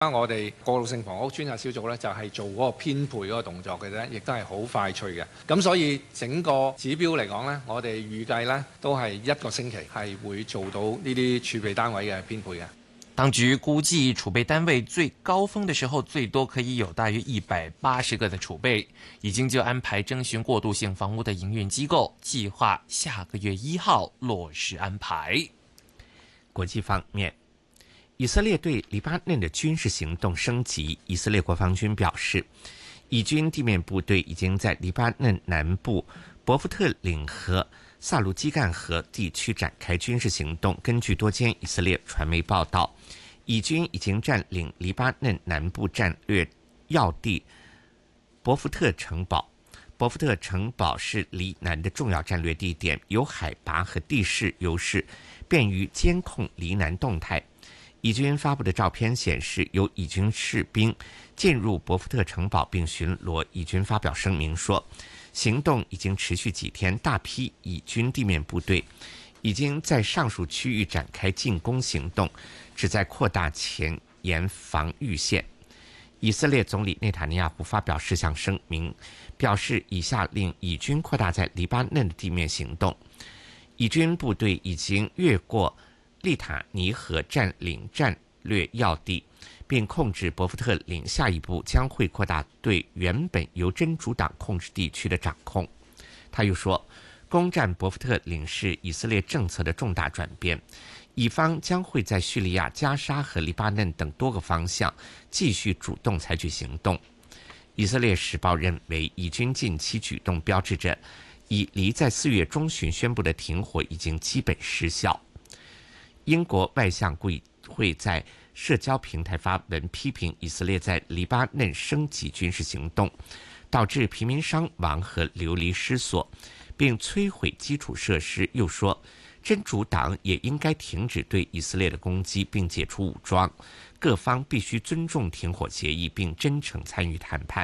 我哋過渡性房屋專責小組咧，就係做嗰個編配嗰個動作嘅啫，亦都係好快脆嘅。咁所以整個指標嚟講呢，我哋預計呢都係1個星期係會做到呢啲儲備單位嘅編配嘅。 當局估計儲備單位最高峰的時候，最多可以有大約180個的儲備，已經就安排徵詢過渡性房屋的營運機構，計劃下個月1號落實安排。 國際方面，以色列對黎巴嫩的軍事行動升級。以色列國防軍表示，以軍地面部隊已經在黎巴嫩南部伯福特嶺和薩盧基幹河地區展開軍事行動。根據多間以色列傳媒報道，以軍已經佔領黎巴嫩南部戰略要地伯福特城堡。伯福特城堡是黎南的重要戰略地點，有海拔和地勢優勢，便於監控黎南動態。以軍發布的照片顯示，有以軍士兵進入伯福特城堡並巡邏。以軍發表聲明說，行動已經持續幾天，大批以軍地面部隊已經在上述區域展開進攻行動，旨在擴大前沿防禦線。以色列總理內塔尼亞胡發表事項聲明，表示已下令以軍擴大在黎巴嫩的地面行動。以軍部隊已經越過利塔尼河佔領戰略要地，並控制伯福特嶺，下一步將會擴大對原本由真主黨控制地區的掌控。他又說，攻佔伯福特嶺是以色列政策的重大轉變，以方將會在敘利亞、加沙和黎巴嫩等多個方向繼續主動採取行動。以色列時報認為，以軍近期舉動標誌着以黎在4月中旬宣布的停火已經基本失效。英國外相顧會在社交平台發文批評以色列在黎巴嫩升級軍事行動，導致平民傷亡和流離失所，並摧毀基礎設施。又說，真主黨也應該停止對以色列的攻擊並解除武裝，各方必須尊重停火協議並真誠參與談判。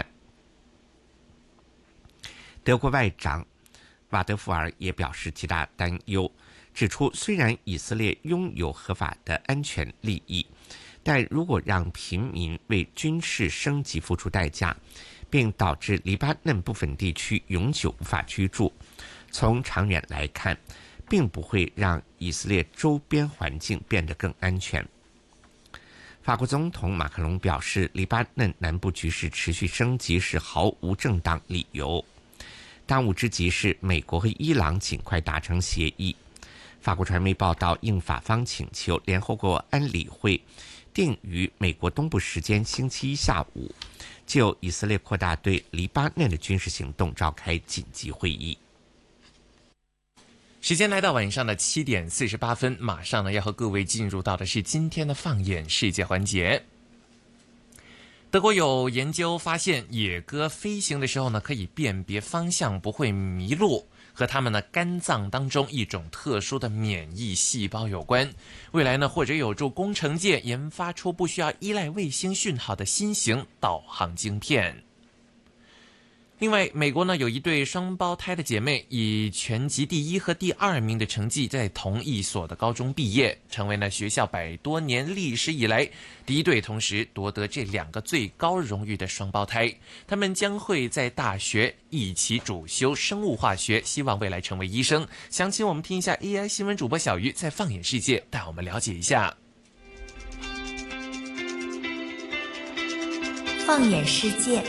德國外長瓦德福爾也表示極大擔憂，指出，雖然以色列擁有合法的安全利益，但如果讓平民為軍事升級付出代價，並導致黎巴嫩部分地區永久無法居住，從長遠來看，並不會讓以色列周邊環境變得更安全。法國總統馬克龍表示，黎巴嫩南部局勢持續升級是毫無正當理由，當務之急是美國和伊朗盡快達成協議。法國傳媒報道，應法方請求，聯合國安理會定於美國東部時間星期一下午就以色列擴大對黎巴嫩的軍事行動召開緊急會議。 時間來到晚上的7點48分，馬上呢要和各位進入到的是今天的放眼世界環節。德國有研究發現，野鴿飛行的時候呢，可以辨別方向，不會迷路，和它們呢肝臟當中一種特殊的免疫細胞有關。未來呢，或者有助工程界研發出不需要依賴衛星訊號的新型導航晶片。另外，美國呢有一對雙胞胎的姐妹，以全級第1和第2名的成績在同一所的高中畢業，成為呢學校100多年歷史以來第一對同時奪得這2個最高榮譽的雙胞胎。他們將會在大學一起主修生物化學，希望未來成為醫生。詳情我們聽一下 AI 新聞主播小魚在放眼世界帶我們了解一下。 放眼世界，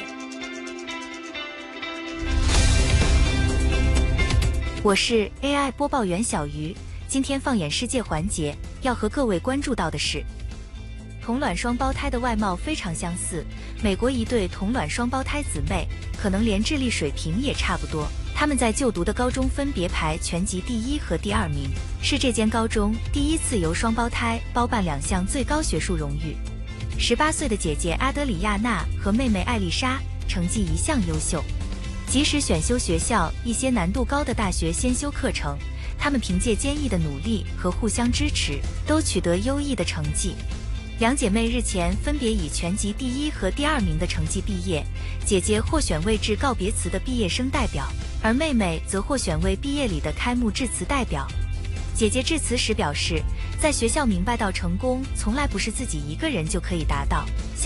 我是 AI 播報員小魚。今天放眼世界環節要和各位關注到的是，同卵雙胞胎的外貌非常相似。美國一對同卵雙胞胎姊妹，可能連智力水平也差不多。他們在就讀的高中分別排全級第1和第2名，是這間高中第一次由雙胞胎包辦2項最高學術榮譽。18歲的姐姐阿德里亞娜和妹妹艾麗莎成績一向優秀。即使選修學校一些難度高的大學先修課程，他們憑借堅毅的努力和互相支持，都取得優異的成績。兩姐妹日前分別以全級第1和第2名的成績畢業，姐姐獲選為致告別詞的畢業生代表，而妹妹則獲選為畢業禮的開幕致辭代表。姐姐致辭時表示， 在学校明白到成功从来不是自己一个人就可以达到。